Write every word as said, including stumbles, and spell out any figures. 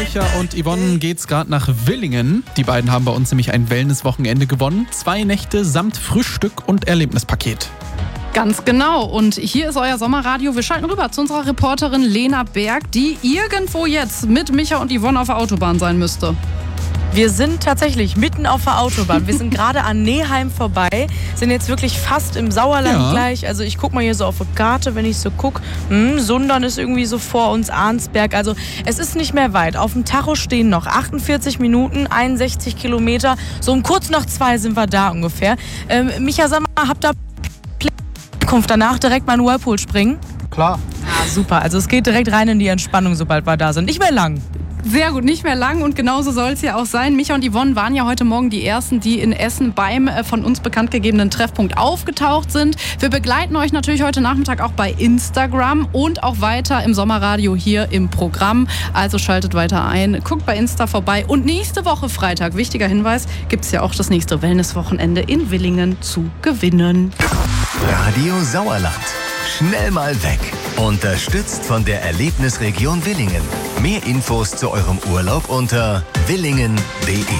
Micha und Yvonne geht's gerade nach Willingen. Die beiden haben bei uns nämlich ein Wellness-Wochenende gewonnen. Zwei Nächte samt Frühstück und Erlebnispaket. Ganz genau. Und hier ist euer Sommerradio. Wir schalten rüber zu unserer Reporterin Lena Berg, die irgendwo jetzt mit Micha und Yvonne auf der Autobahn sein müsste. Wir sind tatsächlich mitten auf der Autobahn. Wir sind gerade an Neheim vorbei, sind jetzt wirklich fast im Sauerland Ja. gleich. Also ich gucke mal hier so auf die Karte, wenn ich so gucke. Hm, Sundern ist irgendwie so vor uns, Arnsberg. Also es ist nicht mehr weit. Auf dem Tacho stehen noch achtundvierzig Minuten, einundsechzig Kilometer. So um kurz nach zwei sind wir da ungefähr. Ähm, Micha, sag mal, habt ihr Ankunft danach direkt mal in den Whirlpool springen? Klar. Ah, super. Also es geht direkt rein in die Entspannung, sobald wir da sind. Nicht mehr lang. Sehr gut, nicht mehr lang und genauso soll es ja auch sein. Micha und Yvonne waren ja heute Morgen die Ersten, die in Essen beim äh, von uns bekannt gegebenen Treffpunkt aufgetaucht sind. Wir begleiten euch natürlich heute Nachmittag auch bei Instagram und auch weiter im Sommerradio hier im Programm. Also schaltet weiter ein, guckt bei Insta vorbei und nächste Woche Freitag, wichtiger Hinweis, gibt es ja auch das nächste Wellnesswochenende in Willingen zu gewinnen. Radio Sauerland. Schnell mal weg. Unterstützt von der Erlebnisregion Willingen. Mehr Infos zu eurem Urlaub unter willingen punkt de.